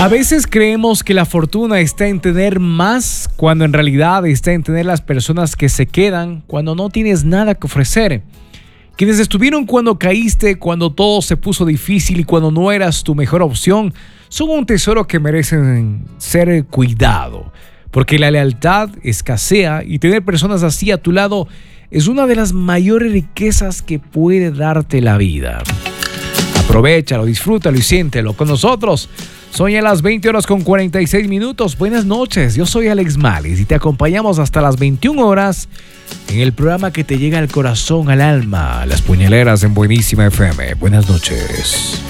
A veces creemos que la fortuna está en tener más, cuando en realidad está en tener las personas que se quedan cuando no tienes nada que ofrecer. Quienes estuvieron cuando caíste, cuando todo se puso difícil y cuando no eras tu mejor opción, son un tesoro que merecen ser cuidado. Porque la lealtad escasea y tener personas así a tu lado es una de las mayores riquezas que puede darte la vida. Aprovéchalo, disfrútalo y siéntelo con nosotros. Son ya las 20:46. Buenas noches, yo soy Alex Males y te acompañamos hasta las 21 horas en el programa que te llega al corazón, al alma, Las Puñaleras en Buenísima FM. Buenas noches.